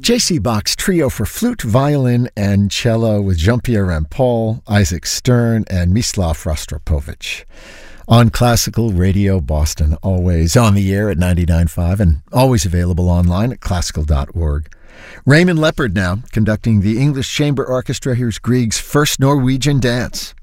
J.C. Bach's Trio for Flute, Violin, and Cello with Jean-Pierre Rampal, Isaac Stern, and Mislav Rostropovich. On Classical Radio Boston, always on the air at 99.5 and always available online at classical.org. Raymond Leopard now, conducting the English Chamber Orchestra. Here's Grieg's First Norwegian Dance.